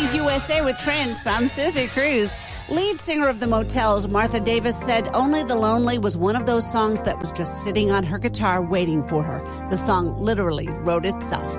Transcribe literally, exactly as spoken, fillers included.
is U S A with Prince. I'm Susie Cruz. Lead singer of the Motels, Martha Davis, said Only the Lonely was one of those songs that was just sitting on her guitar waiting for her. The song literally wrote itself.